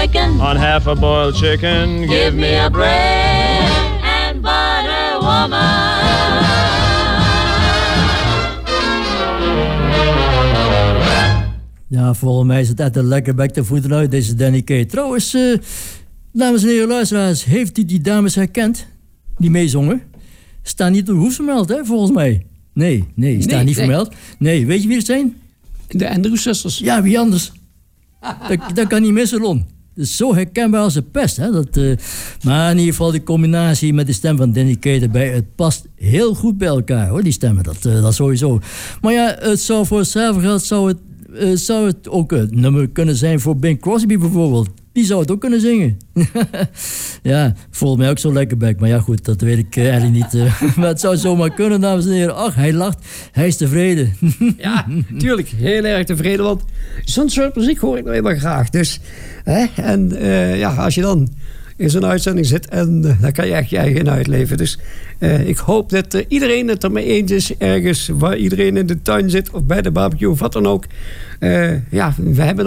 chicken. On half a boiled chicken. Give me a bread and butter woman. Ja, volgens mij is het echt een lekker bek te voeten uit, deze Danny Kaye. Trouwens, dames en heren luisteraars, heeft u die dames herkend? Die meezongen? Staan niet op de hoes vermeld, hè, volgens mij. Nee, staan niet vermeld. Nee, weet je wie het zijn? De Andrews-zusters. Ja, wie anders? Dat kan niet missen, Lon. Dat is zo herkenbaar als de pest, hè. Maar in ieder geval de combinatie met de stem van Danny Kaye erbij, het past heel goed bij elkaar, hoor, die stemmen. Dat sowieso. Maar ja, het zou voor hetzelfde geld zou het ook een nummer kunnen zijn voor Bing Crosby bijvoorbeeld. Die zou het ook kunnen zingen. Ja, volgens mij ook zo lekker bek. Maar ja, goed, dat weet ik eigenlijk niet. Maar het zou zomaar kunnen, dames en heren. Ach, hij lacht. Hij is tevreden. Ja, tuurlijk. Heel erg tevreden. Want zo'n soort muziek hoor ik nou helemaal graag. Dus, en als je dan in zo'n uitzending zit, en dan kan je echt je eigen uitleven. Dus ik hoop dat iedereen het ermee eens is. Ergens waar iedereen in de tuin zit of bij de barbecue of wat dan ook. We hebben